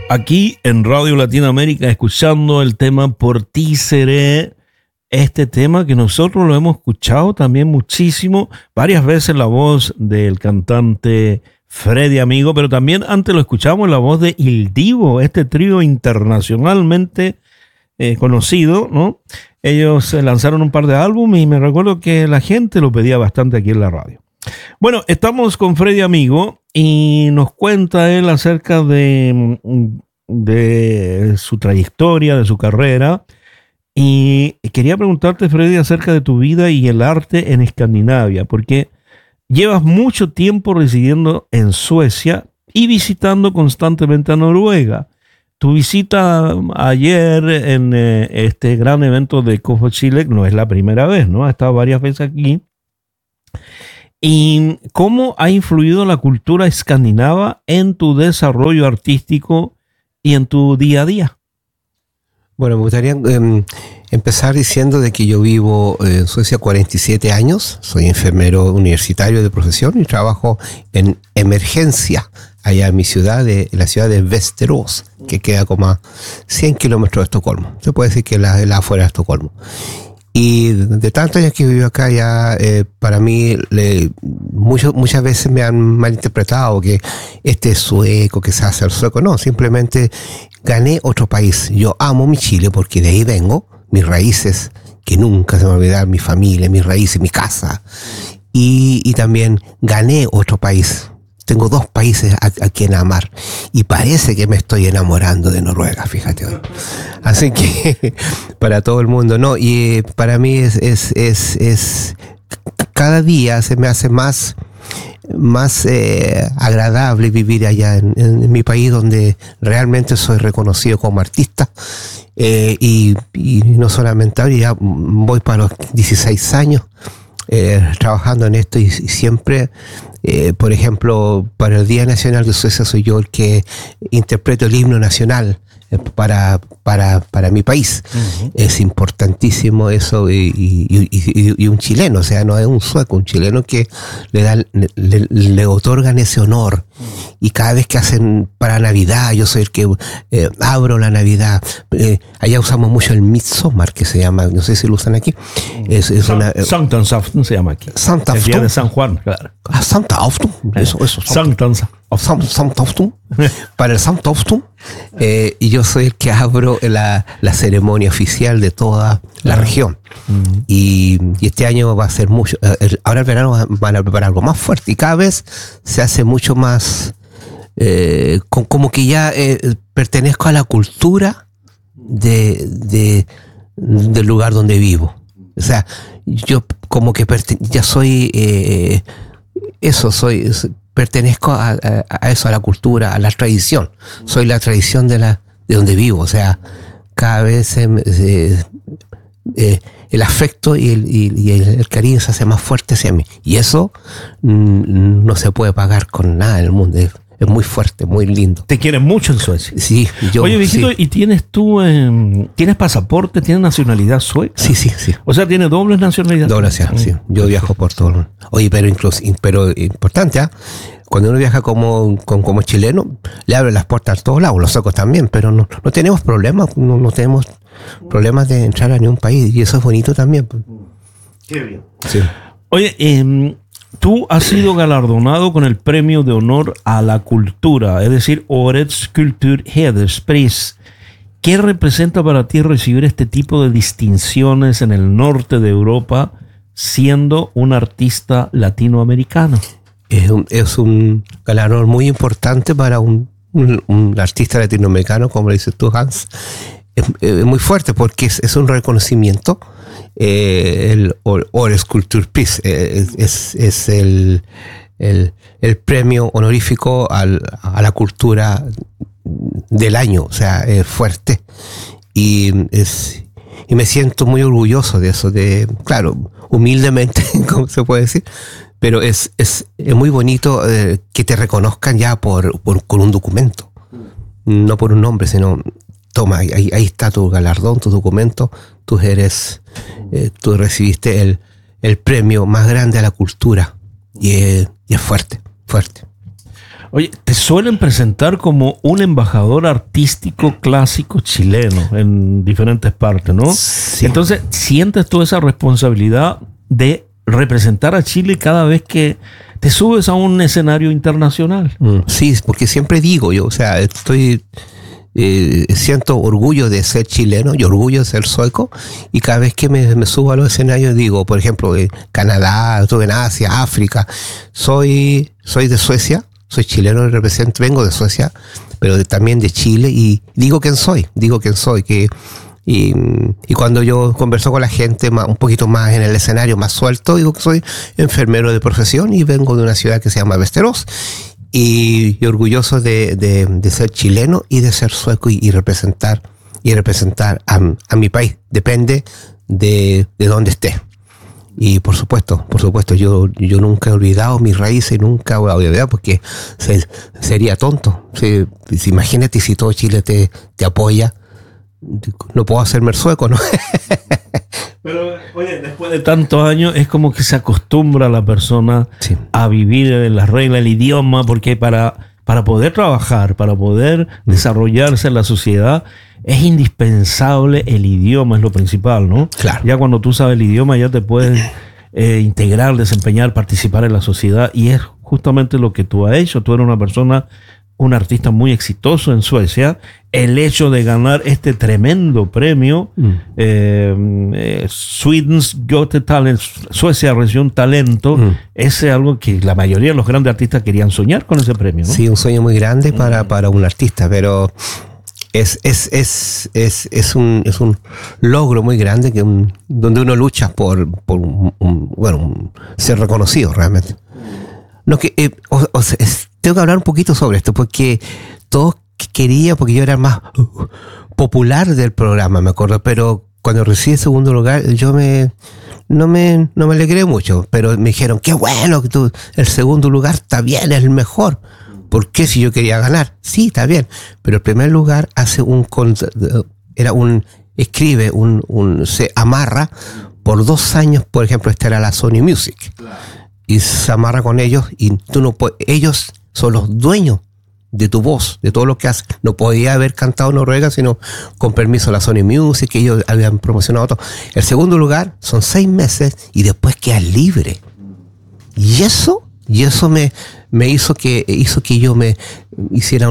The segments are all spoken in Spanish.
Aquí en Radio Latinoamérica, escuchando el tema Por Ti Seré, este tema que nosotros lo hemos escuchado también muchísimo, varias veces la voz del cantante Freddy Amigo, pero también antes lo escuchamos la voz de Il Divo, este trío internacionalmente conocido, ¿no? Ellos lanzaron un par de álbumes y me recuerdo que la gente lo pedía bastante aquí en la radio. Bueno, estamos con Freddy Amigo y nos cuenta él acerca de su trayectoria, de su carrera. Y quería preguntarte, Freddy, acerca de tu vida y el arte en Escandinavia, porque llevas mucho tiempo residiendo en Suecia y visitando constantemente a Noruega. Tu visita ayer en este gran evento de Cojo Chile no es la primera vez, ¿no? Has estado varias veces aquí. ¿Y cómo ha influido la cultura escandinava en tu desarrollo artístico y en tu día a día? Bueno, me gustaría empezar diciendo de que yo vivo en Suecia 47 años, soy enfermero universitario de profesión y trabajo en emergencia allá en mi ciudad, la ciudad de Västerås, que queda como a 100 kilómetros de Estocolmo. Se puede decir que la afuera de Estocolmo. Y de tantos años que vivo acá ya, para mí, muchas veces me han malinterpretado que este es sueco, que se hace el sueco. No, simplemente gané otro país. Yo amo mi Chile porque de ahí vengo, mis raíces, que nunca se me olvidarán, mi familia, mis raíces, mi casa. Y también gané otro país. Tengo dos países a quien amar. Y parece que me estoy enamorando de Noruega, fíjate hoy. Así que, para todo el mundo, no. Y para mí es cada día se me hace más agradable vivir allá en mi país, donde realmente soy reconocido como artista. Y no solamente ahora, ya voy para los 16 años trabajando en esto y siempre... por ejemplo, para el Día Nacional de Suecia soy yo el que interpreto el himno nacional para mi país. Uh-huh. Es importantísimo eso y un chileno, o sea, no es un sueco, un chileno que le otorgan ese honor. Uh-huh. Y cada vez que hacen para Navidad, yo soy el que abro la Navidad. Allá usamos mucho el Midsommar, que se llama, no sé si lo usan aquí. Sankthansafton se llama aquí. Sankthansafton. El día de San Juan, claro. Ah, Sankthansafton. Eso. Sankthansafton. Para el Sankthansafton. Y yo soy el que abro la ceremonia oficial de toda la región. Uh-huh. Y este año va a ser mucho. Ahora el verano van a preparar algo más fuerte y cada vez se hace mucho más. Como que ya pertenezco a la cultura del lugar donde vivo. O sea, yo como que ya soy pertenezco a eso, a la cultura, a la tradición. Soy la tradición de donde vivo. O sea, cada vez el afecto y el cariño se hace más fuerte hacia mí. Y eso no se puede pagar con nada en el mundo. Es muy fuerte, muy lindo. ¿Te quieren mucho en Suecia? Sí. Oye, viejito, sí. ¿Y tienes pasaporte, tienes nacionalidad sueca? Sí. O sea, ¿tienes doble nacionalidad? Doble nacionalidad, sí. Yo viajo por todo el mundo. Oye, pero importante, ¿ah? Cuando uno viaja como chileno, le abre las puertas a todos lados, los suecos también, pero no tenemos problemas, no tenemos problemas de entrar a ningún país, y eso es bonito también. Qué bien. Sí. Oye, tú has sido galardonado con el Premio de Honor a la Cultura, es decir, Årets Kulturhederspris. ¿Qué representa para ti recibir este tipo de distinciones en el norte de Europa siendo un artista latinoamericano? Es un galardón muy importante para un artista latinoamericano, como le dices tú, Hans. Es muy fuerte porque es un reconocimiento. El Årets Kulturpris es el premio honorífico a la cultura del año, o sea, es fuerte y me siento muy orgulloso de eso, claro, humildemente, como se puede decir, pero es muy bonito que te reconozcan ya con un documento, no por un nombre, sino toma, ahí está tu galardón, tu documento, tú recibiste el premio más grande a la cultura y es fuerte. Oye, te suelen presentar como un embajador artístico clásico chileno en diferentes partes, ¿no? Sí. Entonces, ¿sientes tú esa responsabilidad de representar a Chile cada vez que te subes a un escenario internacional? Sí, porque siempre digo yo, o sea, siento orgullo de ser chileno y orgullo de ser sueco, y cada vez que me subo a los escenarios digo, por ejemplo, Canadá, estuve en Asia, África, soy de Suecia, soy chileno, vengo de Suecia, pero también de Chile, y digo quién soy, y cuando yo converso con la gente un poquito más en el escenario, más suelto, digo que soy enfermero de profesión y vengo de una ciudad que se llama Västerås. Y orgulloso de ser chileno y de ser sueco y representar a mi país. Depende de dónde esté. Y por supuesto, yo nunca he olvidado mis raíces y nunca voy a olvidar, porque sería tonto. Imagínate si todo Chile te apoya. No puedo hacerme el sueco, ¿no? Pero, oye, después de tantos años es como que se acostumbra a la persona a vivir en las reglas, el idioma, porque para poder trabajar, para poder desarrollarse en la sociedad, es indispensable el idioma, es lo principal, ¿no? Claro. Ya cuando tú sabes el idioma ya te puedes integrar, desempeñar, participar en la sociedad, y es justamente lo que tú has hecho. Tú eres un artista muy exitoso en Suecia. El hecho de ganar este tremendo premio, Sweden's Got Talent, Suecia recibió un talento, es algo que la mayoría de los grandes artistas querían soñar con ese premio, ¿no? Sí, un sueño muy grande para un artista, pero es un logro muy grande donde uno lucha por ser reconocido realmente. Tengo que hablar un poquito sobre esto, porque todos querían, porque yo era el más popular del programa, me acuerdo, pero cuando recibí el segundo lugar, no me alegré mucho, pero me dijeron, qué bueno que el segundo lugar está bien, es el mejor. ¿Por qué si yo quería ganar? Sí, está bien, pero el primer lugar se amarra por 2 años, por ejemplo, esta era la Sony Music. Y se amarra con ellos, y tú no puedes, ellos son los dueños de tu voz, de todo lo que haces. No podía haber cantado Noruega sino con permiso de la Sony Music, que ellos habían promocionado todo. El segundo lugar son 6 meses y después quedas libre. Y eso me hizo que yo me hiciera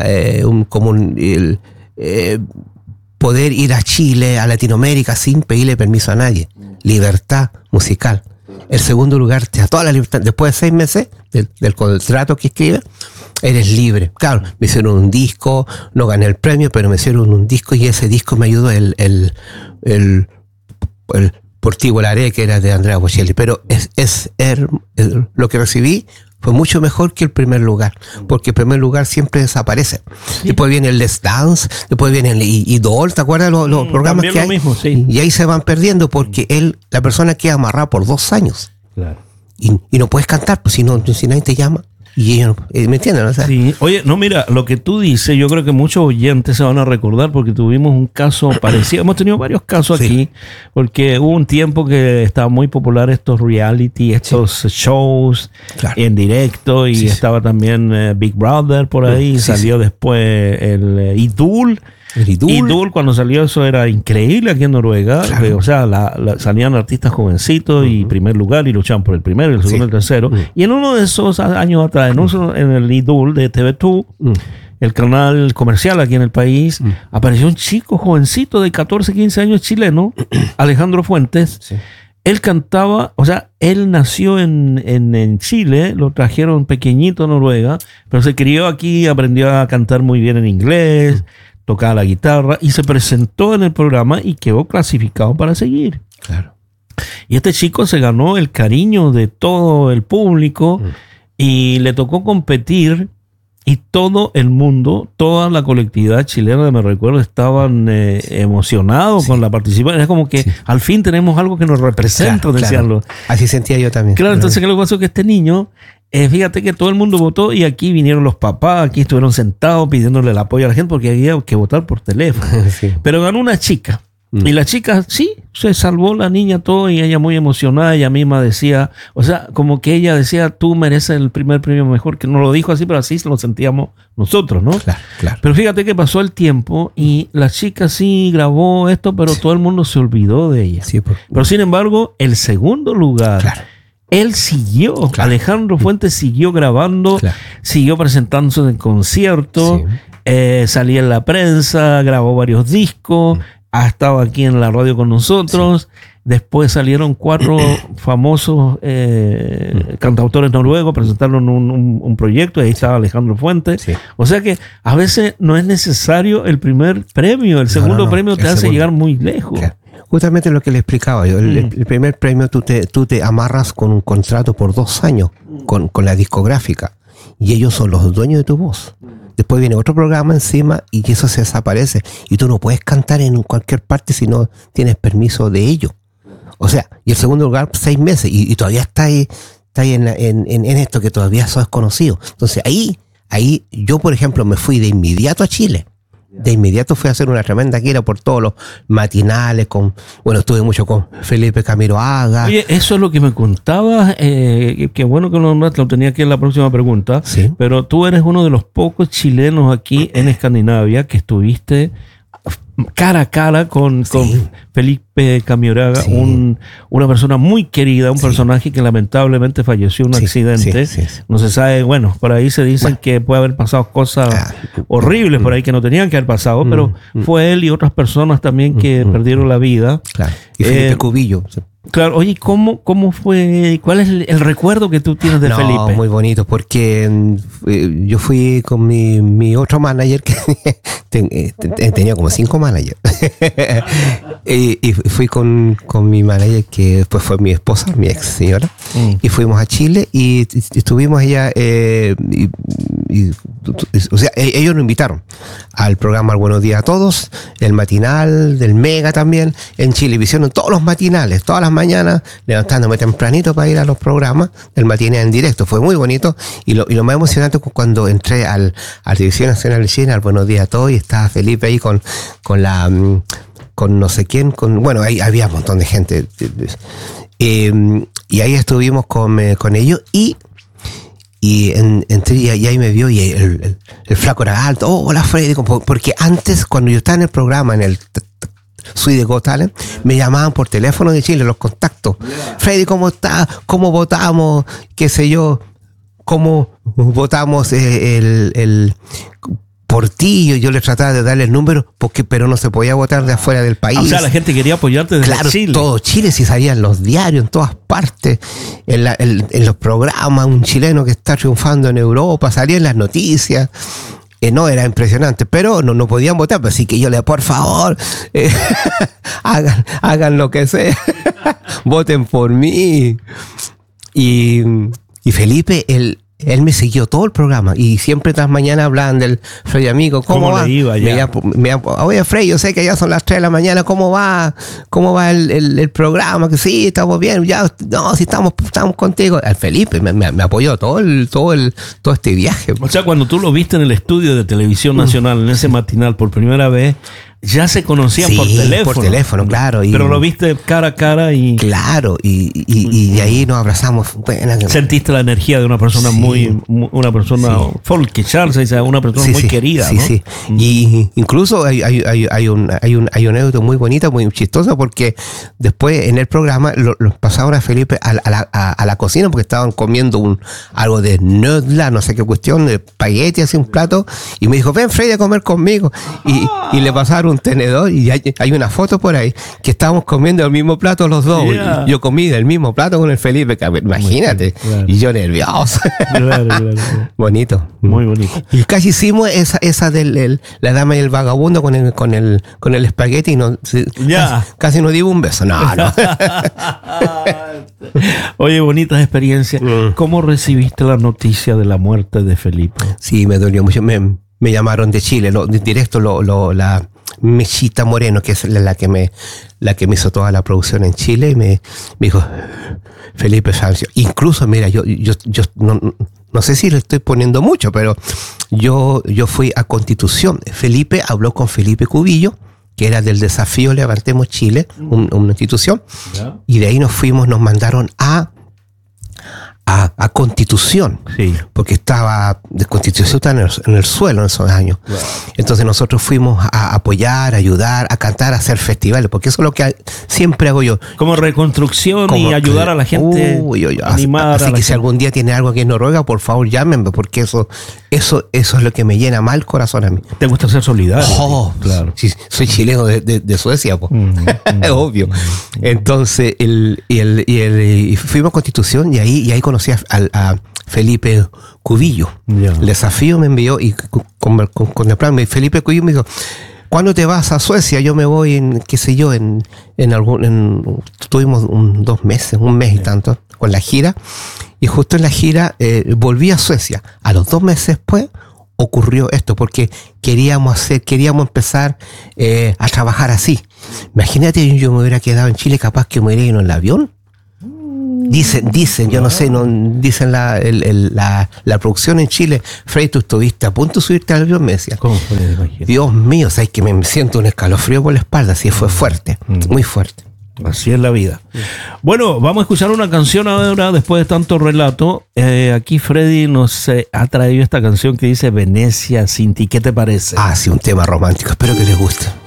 poder ir a Chile, a Latinoamérica, sin pedirle permiso a nadie. Libertad musical. El segundo lugar te da toda la libertad. Después de 6 meses del contrato que escribes, eres libre. Claro, me hicieron un disco, no gané el premio, pero me hicieron un disco, y ese disco me ayudó el Portivo Laré, que era de Andrea Bocelli. Pero lo que recibí fue mucho mejor que el primer lugar, porque el primer lugar siempre desaparece. Sí. Después viene el Let's Dance, después viene el Idol, ¿te acuerdas los programas que hay? Mismo, sí. Y ahí se van perdiendo, porque la persona queda amarrada por 2 años. Claro. Y no puedes cantar, pues si nadie te llama. Y ellos, ¿me entienden? O sea, sí. Oye, no, mira, lo que tú dices, yo creo que muchos oyentes se van a recordar, porque tuvimos un caso parecido. Hemos tenido varios casos aquí, porque hubo un tiempo que estaba muy popular estos reality, estos shows en directo, y estaba también Big Brother por ahí, salió después el Idol. Idol, cuando salió, eso era increíble aquí en Noruega. Claro. O sea, salían artistas jovencitos y primer lugar, y luchaban por el primero, el segundo, el tercero. Y en uno de esos años atrás, en el Idol de TV2, el canal comercial aquí en el país, apareció un chico jovencito de 14, 15 años chileno, Alejandro Fuentes. Sí. Él cantaba, o sea, él nació en Chile, lo trajeron pequeñito a Noruega, pero se crió aquí, aprendió a cantar muy bien en inglés, tocaba la guitarra, y se presentó en el programa y quedó clasificado para seguir. Claro. Y este chico se ganó el cariño de todo el público, y le tocó competir, y todo el mundo, toda la colectividad chilena, me recuerdo, estaban emocionados con la participación. Es como que al fin tenemos algo que nos representa, decíanlo. Así sentía yo también. Claro, entonces, ¿qué es lo que pasó? Que este niño, fíjate que todo el mundo votó, y aquí vinieron los papás, aquí estuvieron sentados pidiéndole el apoyo a la gente, porque había que votar por teléfono. Sí. Pero ganó una chica Y la chica, sí, se salvó la niña todo y ella muy emocionada, ella misma decía, o sea, como que ella decía, tú mereces el primer premio mejor, que no lo dijo así, pero así lo sentíamos nosotros, ¿no? Claro, claro. Pero fíjate que pasó el tiempo y la chica sí grabó esto, pero todo el mundo se olvidó de ella. Sí, pero sin embargo, el segundo lugar, claro. Él siguió, claro. Alejandro Fuentes siguió grabando, claro. Siguió presentándose en conciertos, salía en la prensa, grabó varios discos, ha estado aquí en la radio con nosotros. Después salieron 4 famosos cantautores noruegos, presentaron un proyecto y ahí estaba Alejandro Fuentes. Sí. O sea que a veces no es necesario el primer premio, el segundo premio te hace llegar muy lejos. Claro. Justamente lo que le explicaba yo, el primer premio tú te amarras con un contrato por 2 años con la discográfica y ellos son los dueños de tu voz. Después viene otro programa encima y eso se desaparece y tú no puedes cantar en cualquier parte si no tienes permiso de ellos. O sea, y el segundo lugar 6 meses y todavía está ahí en esto que todavía sos desconocido. Entonces ahí yo, por ejemplo, me fui de inmediato a Chile. De inmediato fui a hacer una tremenda gira por todos los matinales. Estuve mucho con Felipe Camiroaga. Oye, eso es lo que me contabas. Qué bueno que lo tenía aquí en la próxima pregunta. Sí. Pero tú eres uno de los pocos chilenos aquí en Escandinavia que estuviste cara a cara con Felipe Camiroaga, una persona muy querida, un personaje que lamentablemente falleció en un accidente. No se sabe, por ahí se dicen que puede haber pasado cosas horribles por ahí que no tenían que haber pasado, pero fue él y otras personas también que perdieron la vida. Claro. Y Felipe Cubillo. Claro, oye, ¿cómo fue? ¿Cuál es el recuerdo que tú tienes de Felipe? Muy bonito, porque yo fui con mi otro manager, que tenía como 5 managers, y fui con mi manager, que después fue mi esposa, mi ex señora, y fuimos a Chile y estuvimos allá, o sea, ellos nos invitaron al programa El Buenos Días a Todos, el matinal del Mega también, en Chilevisión, en todos los matinales, todas las mañanas, levantándome tempranito para ir a los programas del matinal en directo. Fue muy bonito y lo más emocionante fue cuando entré a la Televisión Nacional de Chile, al Buenos Días a Todos, y estaba Felipe ahí con no sé quién, ahí había un montón de gente, y ahí estuvimos con ellos y entré y ahí me vio y el flaco era alto. Hola Freddy, porque antes cuando yo estaba en el programa, en el Soy de Got Talent, me llamaban por teléfono de Chile, los contactos. Freddy, ¿cómo está? ¿Cómo votamos? ¿Qué sé yo? ¿Cómo votamos el por ti? Yo le trataba de darle el número, pero no se podía votar de afuera del país. O sea, la gente quería apoyarte desde Chile. Todo Chile, si salían los diarios en todas partes, en los programas, un chileno que está triunfando en Europa, salía en las noticias. No, era impresionante, pero no podían votar, pero sí que yo por favor, hagan lo que sea, voten por mí. Y Felipe, él me siguió todo el programa y siempre tras mañana hablaban del Frey amigo. ¿Cómo va? Le iba ya? Oye, Frey, yo sé que ya son las 3 de la mañana. ¿Cómo va el programa? Que sí, estamos bien. Ya, no, sí, estamos contigo. El Felipe me apoyó todo este viaje. O sea, cuando tú lo viste en el estudio de Televisión Nacional, en ese matinal por primera vez, ya se conocían por teléfono. Por teléfono, claro. Pero lo viste cara a cara y... Claro, y ahí nos abrazamos. Sentiste la energía de una persona una persona folkchar, una persona muy querida, ¿no? Sí. Y incluso hay una anécdota muy bonita, muy chistosa, porque después en el programa lo pasaron a Felipe a la cocina porque estaban comiendo algo de nudla, no sé qué cuestión, de espagueti, así un plato, y me dijo, ven Freddy a comer conmigo. Y le pasaron un tenedor y hay una foto por ahí que estábamos comiendo el mismo plato los dos. Yeah. Yo comí del mismo plato con el Felipe, imagínate. Claro. Y yo nervioso. Claro. Bonito. Muy bonito. Y casi hicimos esa de la dama y el vagabundo con el espagueti y casi nos dio un beso. No. Oye, bonitas experiencias. ¿Cómo recibiste la noticia de la muerte de Felipe? Sí, me dolió mucho. Me llamaron de Chile, directo la Mechita Moreno, que es la que me hizo toda la producción en Chile, y me dijo, Felipe Sancio. Incluso, mira, yo no sé si le estoy poniendo mucho, pero yo fui a Constitución. Felipe habló con Felipe Cubillo, que era del desafío Levantemos Chile, una institución, ¿Ya? y de ahí nos mandaron a Constitución, Sí. porque estaba de Constitución en el suelo en esos años. Wow. Entonces nosotros fuimos a apoyar, a ayudar, a cantar, a hacer festivales, porque eso es lo que siempre hago yo. Como reconstrucción Como y ayudar a la gente, animar así a la que si gente. algún día tiene algo aquí en Noruega, por favor llámenme, porque eso es lo que me llena más el corazón a mí. Te gusta ser solidario. Oh, claro. sí, soy chileno de Suecia, pues. Es obvio. Entonces, y fuimos a Constitución y ahí conocí a Felipe Cubillo. Ya. El desafío me envió y con el plan, Felipe Cubillo me dijo, ¿cuándo te vas a Suecia? Yo me voy tuvimos 2 meses, un mes y tanto, con la gira, y justo en la gira volví a Suecia. A los 2 meses después ocurrió esto, porque queríamos empezar a trabajar así. Imagínate, yo me hubiera quedado en Chile, capaz que me hubiera ido en el avión. Dicen, yo no sé, dicen la producción en Chile, Freddy, tú estuviste a punto de subirte al avión, me decían. ¿Cómo fue? Imagínate. Dios mío, sabes que me siento un escalofrío por la espalda, así fue fuerte, muy fuerte. Así es la vida. Bueno, vamos a escuchar una canción ahora después de tanto relato. Aquí Freddy nos ha traído esta canción que dice Venecia sin ti. ¿Qué te parece? Ah, sí, un tema romántico, espero que les guste.